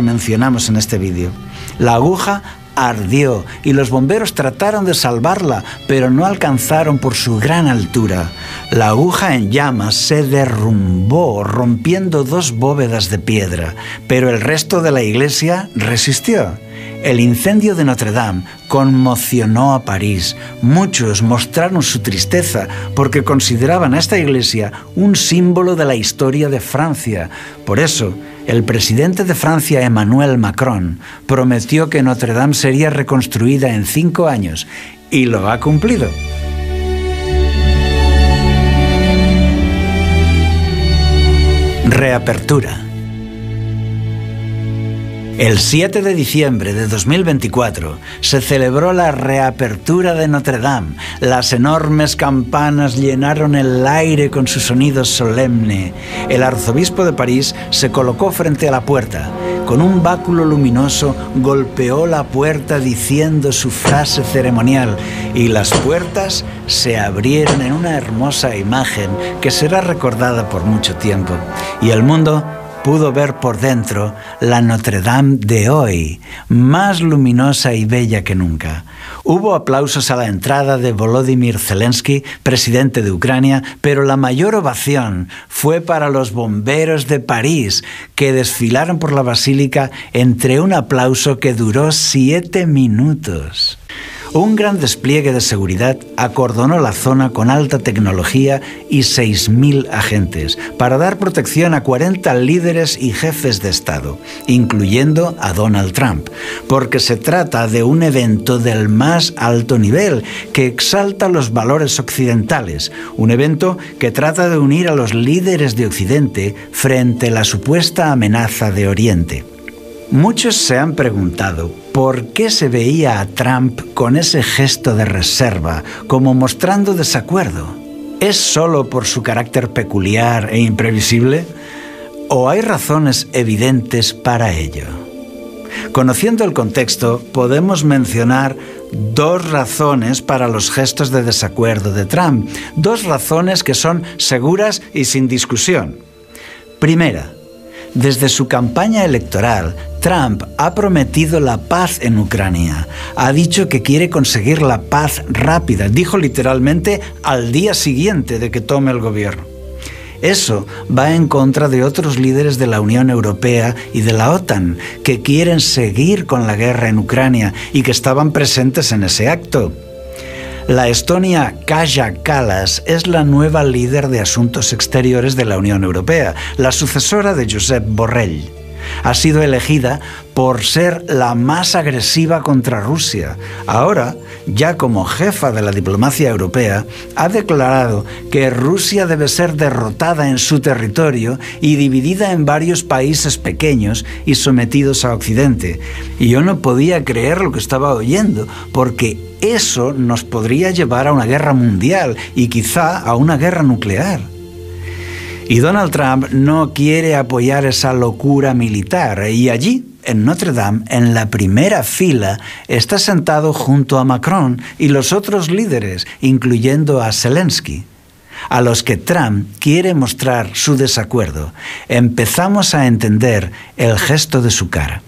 mencionamos en este vídeo. La aguja ardió y los bomberos trataron de salvarla, pero no alcanzaron por su gran altura. La aguja en llamas se derrumbó, rompiendo 2 bóvedas de piedra, pero el resto de la iglesia resistió. El incendio de Notre Dame conmocionó a París. Muchos mostraron su tristeza porque consideraban a esta iglesia un símbolo de la historia de Francia. Por eso, el presidente de Francia, Emmanuel Macron, prometió que Notre Dame sería reconstruida en 5 años y lo ha cumplido. Reapertura. El 7 de diciembre de 2024 se celebró la reapertura de Notre Dame. Las enormes campanas llenaron el aire con su sonido solemne. El arzobispo de París se colocó frente a la puerta. Con un báculo luminoso golpeó la puerta diciendo su frase ceremonial y las puertas se abrieron en una hermosa imagen que será recordada por mucho tiempo. Y el mundo pudo ver por dentro la Notre Dame de hoy, más luminosa y bella que nunca. Hubo aplausos a la entrada de Volodymyr Zelensky, presidente de Ucrania, pero la mayor ovación fue para los bomberos de París, que desfilaron por la basílica entre un aplauso que duró 7 minutos. Un gran despliegue de seguridad acordonó la zona con alta tecnología y 6.000 agentes para dar protección a 40 líderes y jefes de Estado, incluyendo a Donald Trump, porque se trata de un evento del más alto nivel que exalta los valores occidentales, un evento que trata de unir a los líderes de Occidente frente a la supuesta amenaza de Oriente. Muchos se han preguntado por qué se veía a Trump con ese gesto de reserva, como mostrando desacuerdo. ¿Es solo por su carácter peculiar e imprevisible? ¿O hay razones evidentes para ello? Conociendo el contexto, podemos mencionar 2 razones para los gestos de desacuerdo de Trump, 2 razones que son seguras y sin discusión. Primera, desde su campaña electoral, Trump ha prometido la paz en Ucrania. Ha dicho que quiere conseguir la paz rápida. Dijo literalmente al día siguiente de que tome el gobierno. Eso va en contra de otros líderes de la Unión Europea y de la OTAN, que quieren seguir con la guerra en Ucrania y que estaban presentes en ese acto. La estonia Kaja Kallas es la nueva líder de Asuntos Exteriores de la Unión Europea, la sucesora de Josep Borrell. Ha sido elegida por ser la más agresiva contra Rusia. Ahora, ya como jefa de la diplomacia europea, ha declarado que Rusia debe ser derrotada en su territorio y dividida en varios países pequeños y sometidos a Occidente. Y yo no podía creer lo que estaba oyendo, porque eso nos podría llevar a una guerra mundial y quizá a una guerra nuclear. Y Donald Trump no quiere apoyar esa locura militar y allí, en Notre Dame, en la primera fila, está sentado junto a Macron y los otros líderes, incluyendo a Zelensky, a los que Trump quiere mostrar su desacuerdo. Empezamos a entender el gesto de su cara.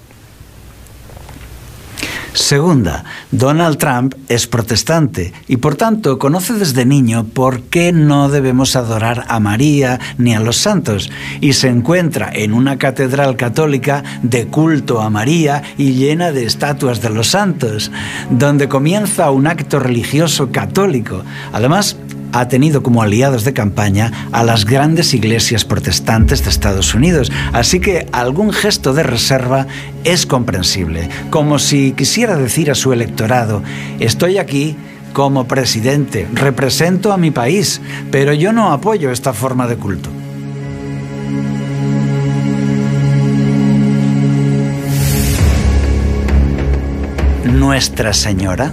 Segunda, Donald Trump es protestante y por tanto conoce desde niño por qué no debemos adorar a María ni a los santos y se encuentra en una catedral católica de culto a María y llena de estatuas de los santos, donde comienza un acto religioso católico. Además, ha tenido como aliados de campaña a las grandes iglesias protestantes de Estados Unidos, así que algún gesto de reserva es comprensible, como si quisiera decir a su electorado: estoy aquí como presidente, represento a mi país, pero yo no apoyo esta forma de culto. Nuestra Señora.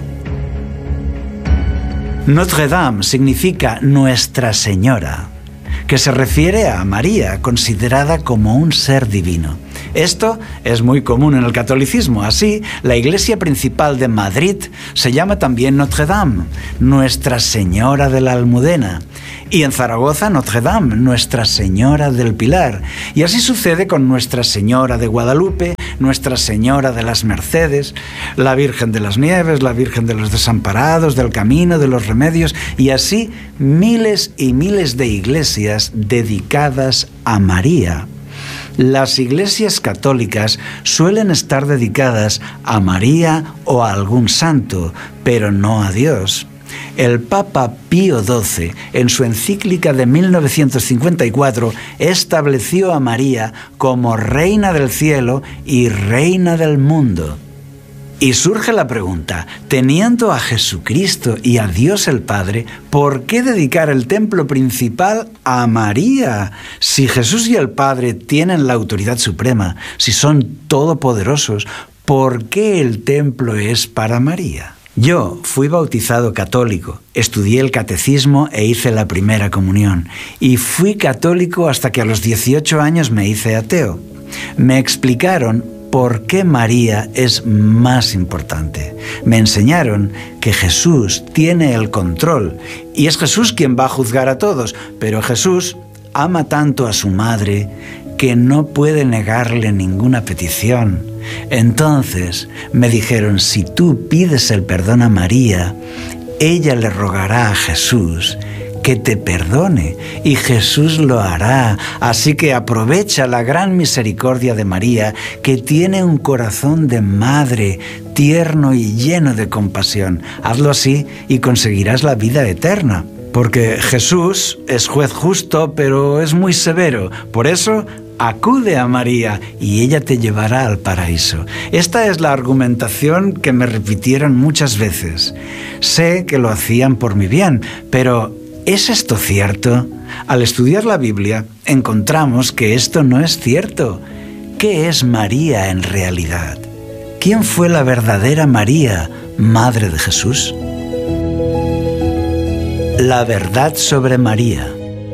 Notre Dame significa Nuestra Señora, que se refiere a María, considerada como un ser divino. Esto es muy común en el catolicismo. Así, la iglesia principal de Madrid se llama también Notre Dame, Nuestra Señora de la Almudena. Y en Zaragoza, Notre Dame, Nuestra Señora del Pilar. Y así sucede con Nuestra Señora de Guadalupe, Nuestra Señora de las Mercedes, la Virgen de las Nieves, la Virgen de los Desamparados, del Camino, de los Remedios, y así miles y miles de iglesias dedicadas a María. Las iglesias católicas suelen estar dedicadas a María o a algún santo, pero no a Dios. El Papa Pío XII, en su encíclica de 1954, estableció a María como Reina del Cielo y Reina del mundo. Y surge la pregunta, teniendo a Jesucristo y a Dios el Padre, ¿por qué dedicar el templo principal a María? Si Jesús y el Padre tienen la autoridad suprema, si son todopoderosos, ¿por qué el templo es para María? Yo fui bautizado católico, estudié el catecismo e hice la primera comunión. Y fui católico hasta que a los 18 años me hice ateo. Me explicaron por qué María es más importante. Me enseñaron que Jesús tiene el control y es Jesús quien va a juzgar a todos, pero Jesús ama tanto a su madre que no puede negarle ninguna petición. Entonces me dijeron, si tú pides el perdón a María, ella le rogará a Jesús que te perdone, y Jesús lo hará. Así que aprovecha la gran misericordia de María, que tiene un corazón de madre, tierno y lleno de compasión. Hazlo así y conseguirás la vida eterna. Porque Jesús es juez justo, pero es muy severo. Por eso, acude a María y ella te llevará al paraíso. Esta es la argumentación que me repitieron muchas veces. Sé que lo hacían por mi bien, pero ¿es esto cierto? Al estudiar la Biblia, encontramos que esto no es cierto. ¿Qué es María en realidad? ¿Quién fue la verdadera María, Madre de Jesús? La verdad sobre María.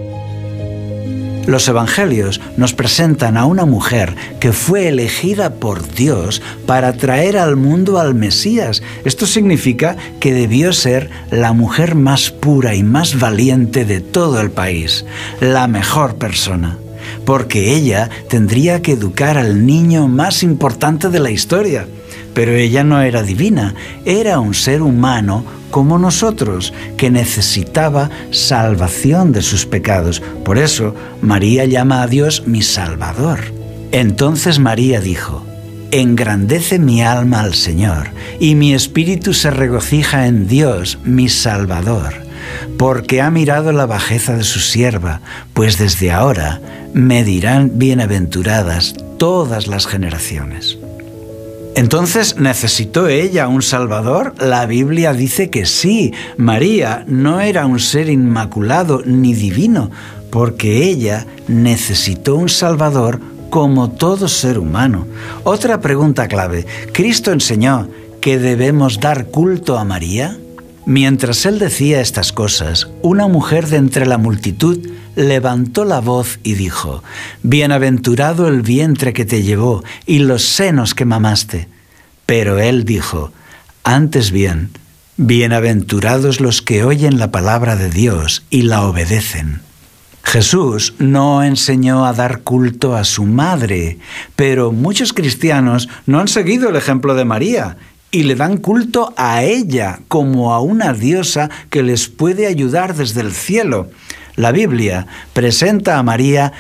Los evangelios nos presentan a una mujer que fue elegida por Dios para traer al mundo al Mesías. Esto significa que debió ser la mujer más pura y más valiente de todo el país, la mejor persona, porque ella tendría que educar al niño más importante de la historia. Pero ella no era divina, era un ser humano como nosotros, que necesitaba salvación de sus pecados. Por eso, María llama a Dios mi Salvador. Entonces María dijo, engrandece mi alma al Señor, y mi espíritu se regocija en Dios, mi Salvador, porque ha mirado la bajeza de su sierva, pues desde ahora me dirán bienaventuradas todas las generaciones. Entonces, ¿necesitó ella un Salvador? La Biblia dice que sí. María no era un ser inmaculado ni divino, porque ella necesitó un Salvador como todo ser humano. Otra pregunta clave. ¿Cristo enseñó que debemos dar culto a María? Mientras él decía estas cosas, una mujer de entre la multitud levantó la voz y dijo, bienaventurado el vientre que te llevó y los senos que mamaste. Pero él dijo, antes bien, bienaventurados los que oyen la palabra de Dios y la obedecen. Jesús no enseñó a dar culto a su madre, pero muchos cristianos no han seguido el ejemplo de María y le dan culto a ella como a una diosa que les puede ayudar desde el cielo. La Biblia presenta a María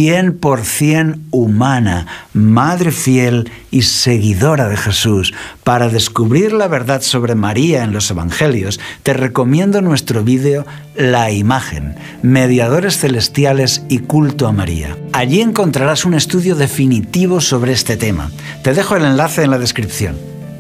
100% humana, madre fiel y seguidora de Jesús. Para descubrir la verdad sobre María en los Evangelios, te recomiendo nuestro vídeo La Imagen, Mediadores Celestiales y Culto a María. Allí encontrarás un estudio definitivo sobre este tema. Te dejo el enlace en la descripción.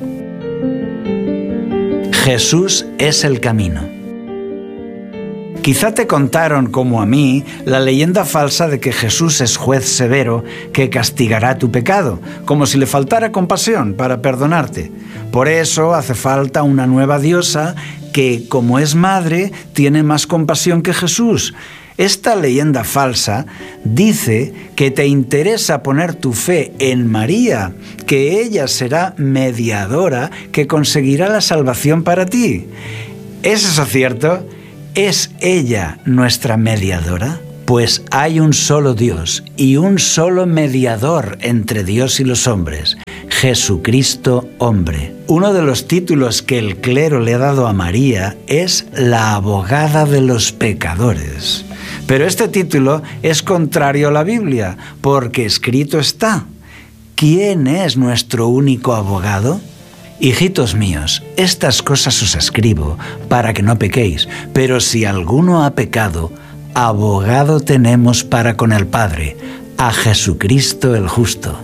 Jesús es el camino. Quizá te contaron, como a mí, la leyenda falsa de que Jesús es juez severo que castigará tu pecado, como si le faltara compasión para perdonarte. Por eso hace falta una nueva diosa que, como es madre, tiene más compasión que Jesús. Esta leyenda falsa dice que te interesa poner tu fe en María, que ella será mediadora que conseguirá la salvación para ti. ¿Es eso cierto? ¿Es ella nuestra mediadora? Pues hay un solo Dios y un solo mediador entre Dios y los hombres, Jesucristo hombre. Uno de los títulos que el clero le ha dado a María es la abogada de los pecadores. Pero este título es contrario a la Biblia, porque escrito está: ¿quién es nuestro único abogado? Hijitos míos, estas cosas os escribo para que no pequéis, pero si alguno ha pecado, abogado tenemos para con el Padre, a Jesucristo el justo.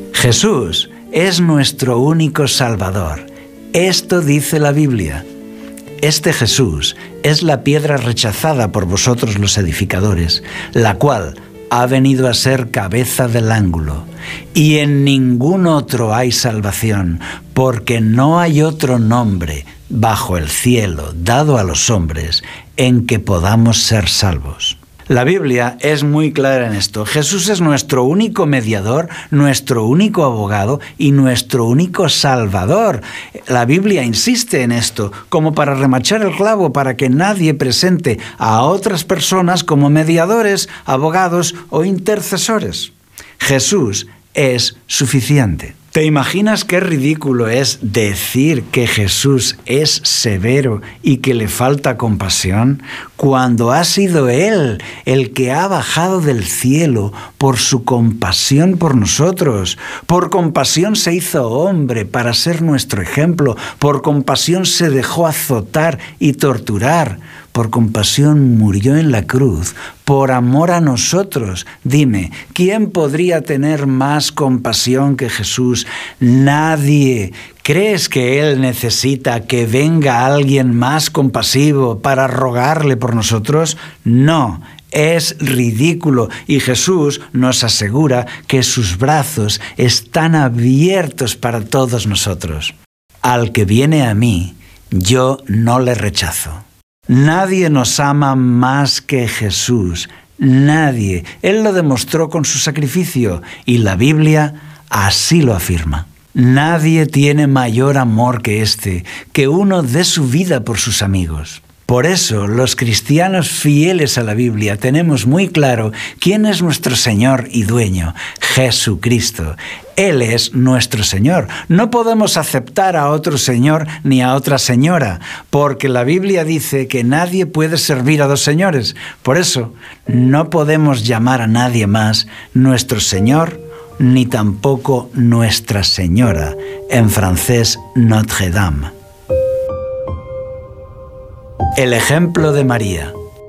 Jesús es nuestro único Salvador. Esto dice la Biblia. Este Jesús es la piedra rechazada por vosotros los edificadores, la cual ha venido a ser cabeza del ángulo. Y en ningún otro hay salvación, porque no hay otro nombre bajo el cielo dado a los hombres en que podamos ser salvos. La Biblia es muy clara en esto. Jesús es nuestro único mediador, nuestro único abogado y nuestro único salvador. La Biblia insiste en esto, como para remachar el clavo, para que nadie presente a otras personas como mediadores, abogados o intercesores. Jesús es suficiente. ¿Te imaginas qué ridículo es decir que Jesús es severo y que le falta compasión, cuando ha sido Él el que ha bajado del cielo por su compasión por nosotros? Por compasión se hizo hombre para ser nuestro ejemplo, por compasión se dejó azotar y torturar, por compasión murió en la cruz, por amor a nosotros. Dime, ¿quién podría tener más compasión que Jesús? Nadie. ¿Crees que Él necesita que venga alguien más compasivo para rogarle por nosotros? No. Es ridículo, y Jesús nos asegura que sus brazos están abiertos para todos nosotros. Al que viene a mí, yo no le rechazo. Nadie nos ama más que Jesús, nadie. Él lo demostró con su sacrificio y la Biblia así lo afirma. Nadie tiene mayor amor que este, que uno dé su vida por sus amigos. Por eso, los cristianos fieles a la Biblia tenemos muy claro quién es nuestro Señor y Dueño, Jesucristo. Él es nuestro Señor. No podemos aceptar a otro Señor ni a otra señora, porque la Biblia dice que nadie puede servir a dos señores. Por eso, no podemos llamar a nadie más nuestro Señor, ni tampoco Nuestra Señora, en francés Notre Dame. El ejemplo de María.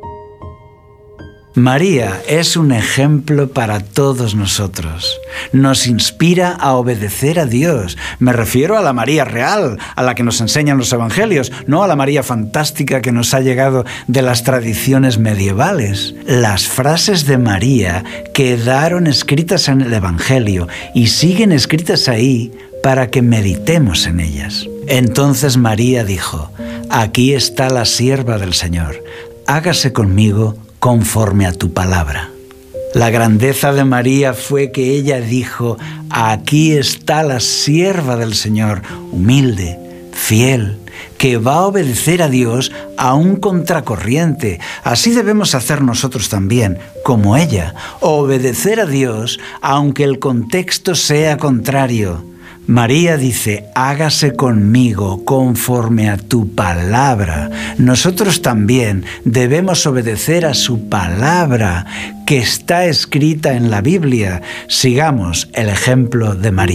María es un ejemplo para todos nosotros. Nos inspira a obedecer a Dios. Me refiero a la María real, a la que nos enseñan los evangelios, no a la María fantástica que nos ha llegado de las tradiciones medievales. Las frases de María quedaron escritas en el evangelio y siguen escritas ahí para que meditemos en ellas. Entonces María dijo: «Aquí está la sierva del Señor, hágase conmigo conforme a tu palabra». La grandeza de María fue que ella dijo: «Aquí está la sierva del Señor, humilde, fiel, que va a obedecer a Dios aún contracorriente». Así debemos hacer nosotros también, como ella, obedecer a Dios aunque el contexto sea contrario. María dice: «Hágase conmigo conforme a tu palabra». Nosotros también debemos obedecer a su palabra, que está escrita en la Biblia. Sigamos el ejemplo de María.